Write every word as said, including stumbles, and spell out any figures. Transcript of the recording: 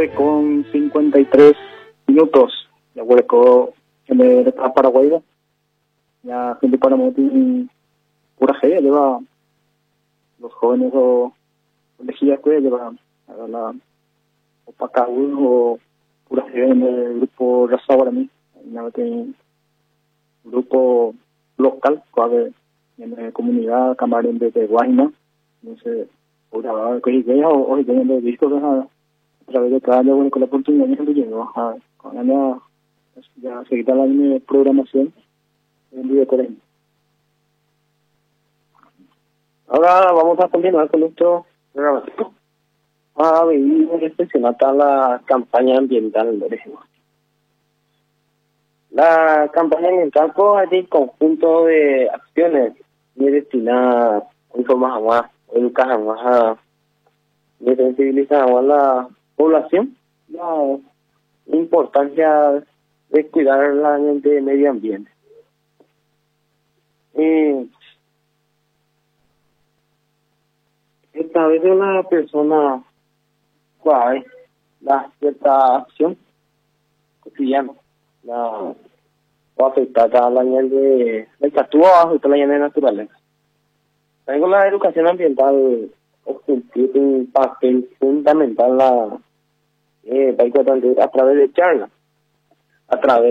tarde con cincuenta y tres minutos. Ya hueco en el Paraguay. Ya gente para Moti, pura fe, lleva los jóvenes o elegías que lleva a la Opacaúl o pura fe en el grupo Raza Guaraní. Un grupo local, en la comunidad Camarín de Guayna. Entonces, por ahora, que ya hoy tenemos discos a través de cada año con la oportunidad de llegar a con la ya seguir la línea de programación en Vive Corea. Ahora vamos a continuar con nuestro programa. A vivir reflexionada la campaña ambiental de Rejima. La campaña ambiental pues, es un conjunto de acciones destinadas a informar más, educar más, a sensibilizar a la población la importancia de cuidar el medio ambiente. Eh, esta vez una persona cuál la cierta acción cotidiana la o afectar a la nivel de la estatua o la nivel de naturaleza. Con la educación ambiental tiene un papel fundamental la eh, a través de charlas, a través